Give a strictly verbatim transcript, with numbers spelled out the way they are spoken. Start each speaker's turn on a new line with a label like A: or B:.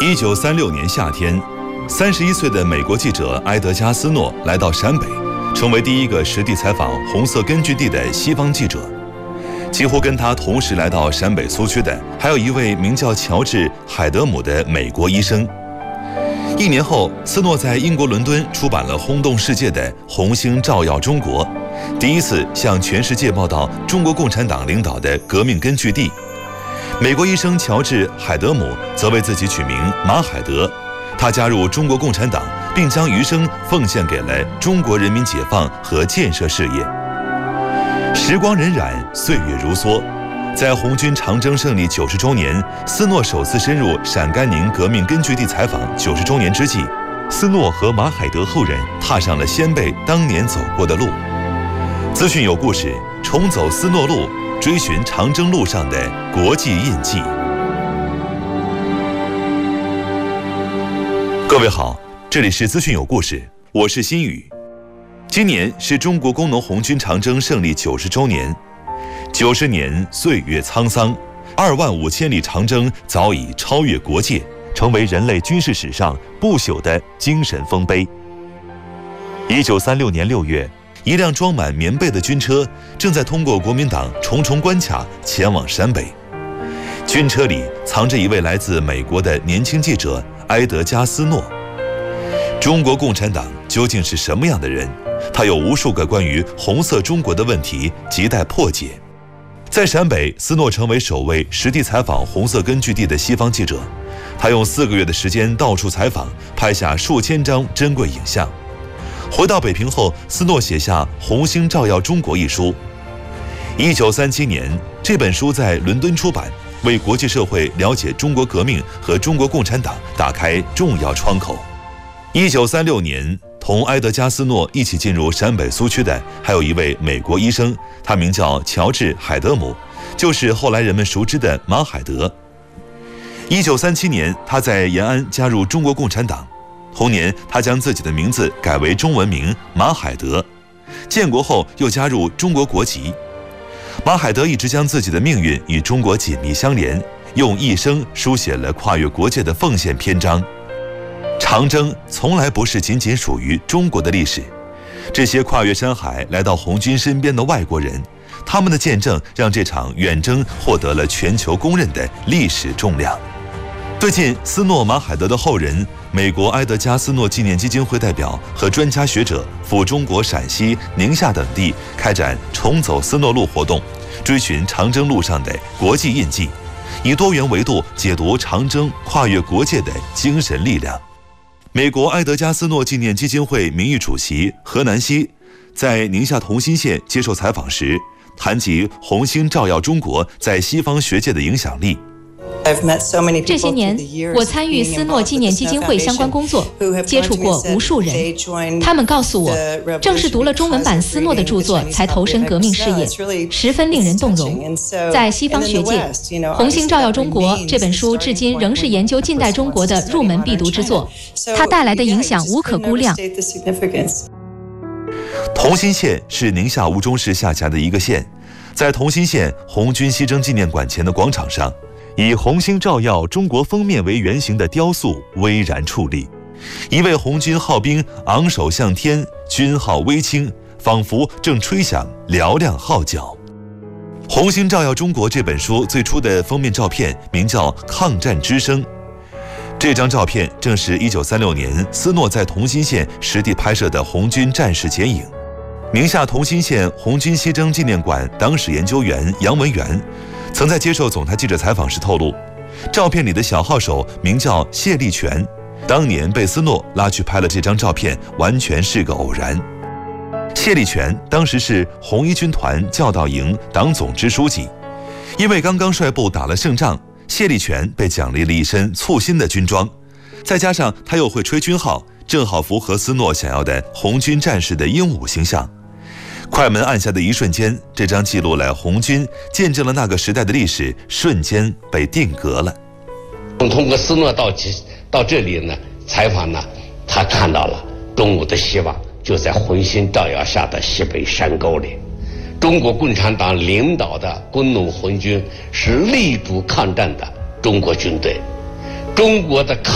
A: 一九三六年夏天，三十一岁的美国记者埃德加·斯诺来到陕北，成为第一个实地采访红色根据地的西方记者。几乎跟他同时来到陕北苏区的，还有一位名叫乔治·海德姆的美国医生。一年后，斯诺在英国伦敦出版了轰动世界的《红星照耀中国》，第一次向全世界报道中国共产党领导的革命根据地。美国医生乔治·海德姆则为自己取名马海德，他加入中国共产党，并将余生奉献给了中国人民解放和建设事业。时光荏苒，岁月如梭，在红军长征胜利九十周年，斯诺首次深入陕甘宁革命根据地采访九十周年之际，斯诺和马海德后人踏上了先辈当年走过的路。资讯有故事，重走斯诺路，追寻长征路上的国际印记。各位好，这里是资讯有故事，我是新宇。今年是中国工农红军长征胜利九十周年，九十年岁月沧桑，二万五千里长征早已超越国界，成为人类军事史上不朽的精神丰碑。一九三六年六月，一辆装满棉被的军车正在通过国民党重重关卡前往陕北。军车里藏着一位来自美国的年轻记者埃德加·斯诺。中国共产党究竟是什么样的人？他有无数个关于红色中国的问题亟待破解。在陕北，斯诺成为首位实地采访红色根据地的西方记者。他用四个月的时间到处采访，拍下数千张珍贵影像。回到北平后，斯诺写下《红星照耀中国》一书。一九三七年，这本书在伦敦出版，为国际社会了解中国革命和中国共产党打开重要窗口。一九三六年，同埃德加·斯诺一起进入陕北苏区的还有一位美国医生，他名叫乔治·海德姆，就是后来人们熟知的马海德。一九三七年，他在延安加入中国共产党。同年，他将自己的名字改为中文名马海德。建国后又加入中国国籍。马海德一直将自己的命运与中国紧密相连，用一生书写了跨越国界的奉献篇章。长征从来不是仅仅属于中国的历史，这些跨越山海来到红军身边的外国人，他们的见证让这场远征获得了全球公认的历史重量。最近，斯诺马海德的后人美国埃德加·斯诺纪念基金会代表和专家学者赴中国陕西、宁夏等地开展重走斯诺路活动，追寻长征路上的国际印记，以多元维度解读长征跨越国界的精神力量。美国埃德加·斯诺纪念基金会名誉主席何南希在宁夏同心县接受采访时，谈及红星照耀中国在西方学界的影响力。
B: 这些年，我参与斯诺纪念基金会相关工作，接触过无数人。他们告诉我，正是读了中文版斯诺的著作，才投身革命事业，十分令人动容。在西方学界，《红星照耀中国》这本书至今仍是研究近代中国的入门必读之作，它带来的影响无可估量。
A: 同心县是宁夏吴忠市下辖的一个县，在同心县红军西征纪念馆前的广场上，以红星照耀中国封面为原型的雕塑巍然矗立，一位红军号兵昂首向天，军号微倾，仿佛正吹响嘹亮号角。《红星照耀中国》这本书最初的封面照片名叫《抗战之声》，这张照片正是一九三六年斯诺在同心县实地拍摄的红军战士剪影。宁夏同心县红军西征纪念馆党史研究员杨文元曾在接受总台记者采访时透露，照片里的小号手名叫谢立全，当年被斯诺拉去拍了这张照片，完全是个偶然。谢立全当时是红一军团教导营党总支书记，因为刚刚率部打了胜仗，谢立全被奖励了一身簇新的军装，再加上他又会吹军号，正好符合斯诺想要的红军战士的英武形象。快门按下的一瞬间，这张记录了红军，见证了那个时代的历史，瞬间被定格了。
C: 通过斯诺到到这里呢采访呢，他看到了中国的希望就在红星照耀下的西北山沟里。中国共产党领导的工农红军是立足抗战的中国军队，中国的抗